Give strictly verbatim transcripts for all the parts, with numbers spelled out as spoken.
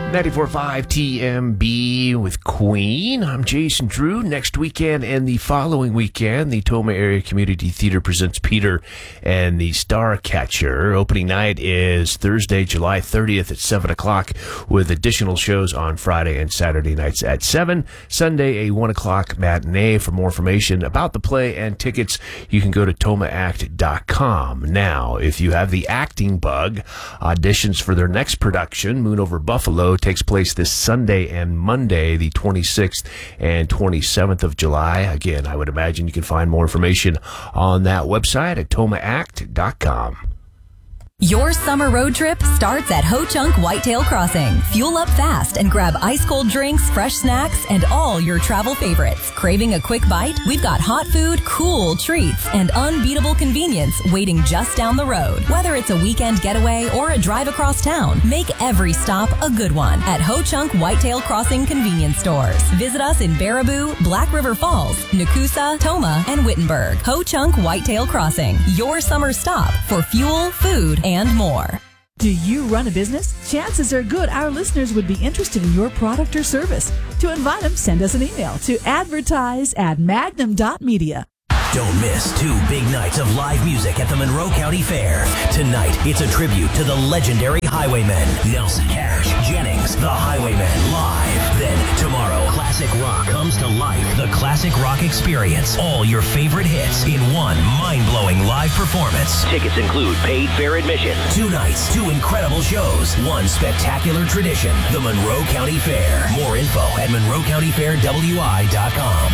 ninety-four point five T M B with Queen. I'm Jason Drew. Next weekend and the following weekend, the Tomah Area Community Theater presents Peter and the Starcatcher. Opening night is Thursday, July thirtieth at seven o'clock, with additional shows on Friday and Saturday nights at seven. Sunday, a one o'clock matinee. For more information about the play and tickets, you can go to tomah act dot com. Now, if you have the acting bug, auditions for their next production, Moon Over Buffalo, takes place this Sunday and Monday, the twenty-sixth and twenty-seventh of July. Again, I would imagine you can find more information on that website at tomah act dot com. Your summer road trip starts at Ho Chunk Whitetail Crossing. Fuel up fast and grab ice-cold drinks, fresh snacks, and all your travel favorites. Craving a quick bite? We've got hot food, cool treats, and unbeatable convenience waiting just down the road. Whether it's a weekend getaway or a drive across town, make every stop a good one at Ho Chunk Whitetail Crossing convenience stores. Visit us in Baraboo, Black River Falls, Nakusa, Tomah, and Wittenberg. Ho Chunk Whitetail Crossing, your summer stop for fuel, food, and more. Do you run a business? Chances are good our listeners would be interested in your product or service. To invite them, send us an email to advertise at magnum dot media. Don't miss two big nights of live music at the Monroe County Fair. Tonight, it's a tribute to the legendary Highwaymen. Nelson, Cash, Jennings, the Highwaymen live. Then, tomorrow, classic rock comes to life. The Classic Rock Experience. All your favorite hits in one mind-blowing live performance. Tickets include paid fair admission. Two nights, two incredible shows, one spectacular tradition. The Monroe County Fair. More info at monroe county fair w i dot com.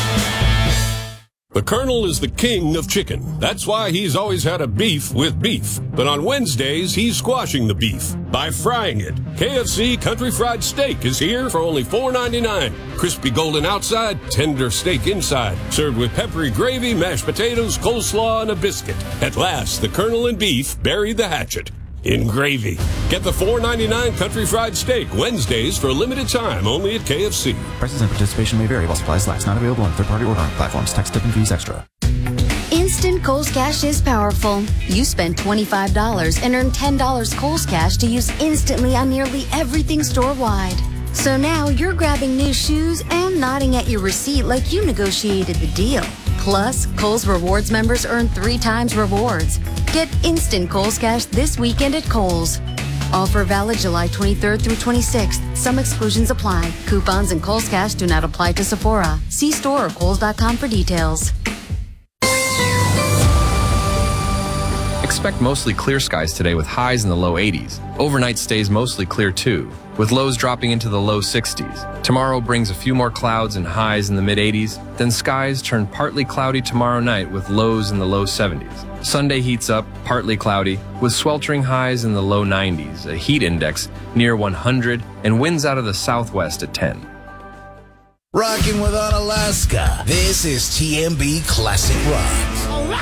The Colonel is the king of chicken. That's why he's always had a beef with beef. But on Wednesdays, he's squashing the beef by frying it. K F C Country Fried Steak is here for only four ninety-nine. Crispy golden outside, tender steak inside. Served with peppery gravy, mashed potatoes, coleslaw, and a biscuit. At last, the Colonel and beef bury the hatchet in gravy. Get the four ninety-nine Country Fried Steak Wednesdays for a limited time only at K F C. Prices and participation may vary while supplies last. Not available on third-party ordering platforms. Tax, tip, and fees extra. Instant Kohl's Cash is powerful. You spend twenty-five dollars and earn ten dollars Kohl's Cash to use instantly on nearly everything store-wide. So now you're grabbing new shoes and nodding at your receipt like you negotiated the deal. Plus, Kohl's Rewards members earn three times rewards. Get instant Kohl's Cash this weekend at Kohl's. Offer valid July twenty-third through twenty-sixth. Some exclusions apply. Coupons and Kohl's Cash do not apply to Sephora. See store or kohls dot com for details. Expect mostly clear skies today with highs in the low eighties. Overnight stays mostly clear too, with lows dropping into the low sixties. Tomorrow brings a few more clouds and highs in the mid eighties. Then skies turn partly cloudy tomorrow night with lows in the low seventies. Sunday heats up, partly cloudy, with sweltering highs in the low nineties, a heat index near one hundred, and winds out of the southwest at ten. Rocking with Unalaska. This is T M B Classic Rock.